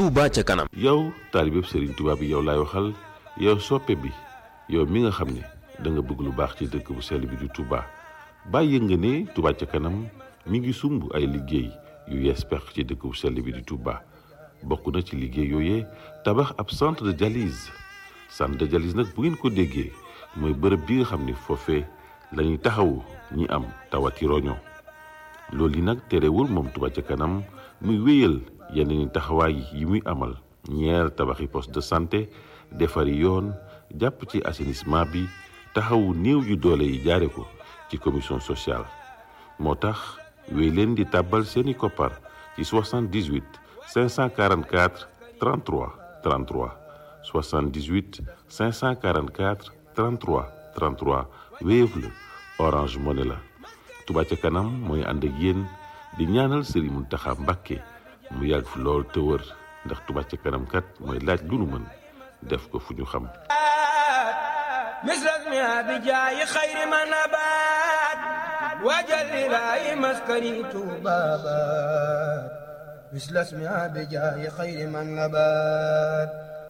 Touba ca kanam. yow taalibe Serigne Touba bi yow laay waxal yow soppe bi yow mi nga xam ne da nga bëgg lu baax ci dëkk bu sell bi di Touba bàyyi nga ne Touba ca kanam mi ngi sumb ay liggéey yu yees pex ci dëkk bu sell bi di Touba bokk na ci liggéey yooyee tabax ab centre de dialyse nag bu ngeen ko déggee mooy bërëb bi nga xam ne foofee la ñuy taxawu ñi am tawati roño loolu yi nag terewul moom Touba ca kanam muy wéyal yeneen taxawaay yi muy amal ñeer tabaxi poste de santé defari yoon jàpp ci assainissement bi taxawu néew yu doole yi jaare ko ci commission sociale moo tax wéy leen di tàbbal seeni koppar ci 78 544 33 33 78 544 33 33 Wave la Orange Money la Touba ca kanam mooy ànd ak yéen di ñaanal Serigne Mountakha Mbacké mu yàgg fi lool te wër ndax Touba ca kanam kat mooy laaj lu nu mën def ko fu ñu xam misras mi abijaayi xayri ma nabaat wajalilaayi maskani tuubaabaat misras mi abijaayi xayri ma nabaat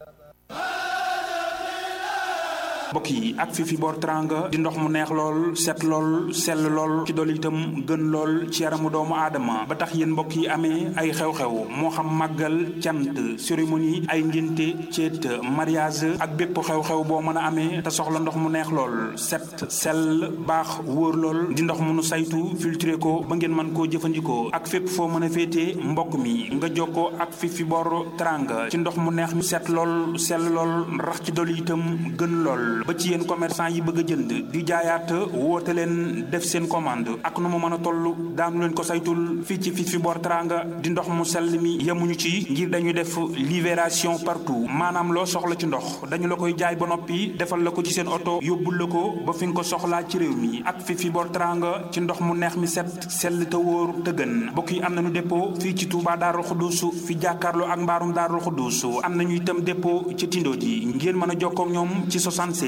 mbokk yi ak fi boor teranga di ndox mu neex lool set lool sell lool ci dolli itam gën lool ci yaramu doomu aadama ba tax yéen mbokk yi amee ay xew-xew moo xam màggal cant cérémonie ay ngénte ceet mariage ak bépp xew-xew boo mën a amee te soxla ndox mu neex lool set sell baax wóor lool di ndox mu nu saytu filtré ko ba ngeen mën koo jëfandikoo ak fépp foo mën a féetee mbokk mi nga jokkoo ak fi boor teranga ci ndox mu neex mi set lool sell lool rax ci dolli itam gën lool ba ci yéen commerçant yi bëgg a jënd di jaayaat woote leen def seen commande ak nu mu mën a toll daanu leen ko saytul fii ci fi boor teranga di ndox mu sell mi yemuñu ci ngir dañuy def livraison partout maanaam loo soxla ci ndox dañu la koy jaay ba noppi defal la ko ci seen oto yóbbul la ko ba fi nga ko soxlaa ci réew mi ak fi boor teranga ci ndox mu neex mi set sell te wóor te gën mbokk yi am nañu dépôt fii ci Touba Darou Khoudoss fi jàkkaarloo ak mbaarum Darou Khoudoss am nañu itam dépôt ci Tindo ji ngeen mën a jokkoo ak ñoom ci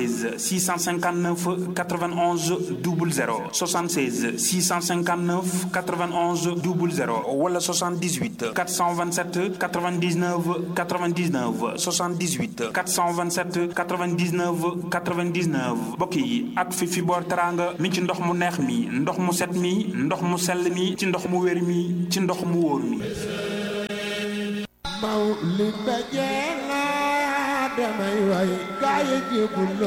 659 91 00 76 659 91 00 wala 78 427 99 99 78 427 99 99 mbokk yi ak fi boor teranga mi ci ndox mu neex mi ndox mu set mi ndox mu sell mi ci ndox mu wér mi ci ndox mu wóor mi Mawlid ba jeena damay way gaay